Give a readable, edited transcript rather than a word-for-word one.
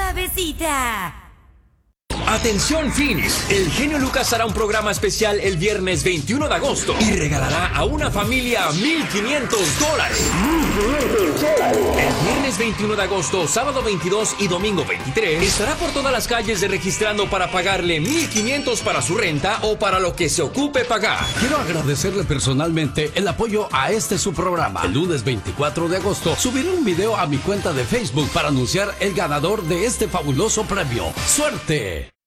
suavecita. Atención Phoenix, el genio Lucas hará un programa especial el viernes 21 de agosto y regalará a una familia $1,500. El viernes 21 de agosto, sábado 22 y domingo 23 estará por todas las calles registrando para pagarle $1,500 para su renta o para lo que se ocupe pagar. Quiero agradecerle personalmente el apoyo a su programa. El lunes 24 de agosto subiré un video a mi cuenta de Facebook para anunciar el ganador de este fabuloso premio. ¡Suerte!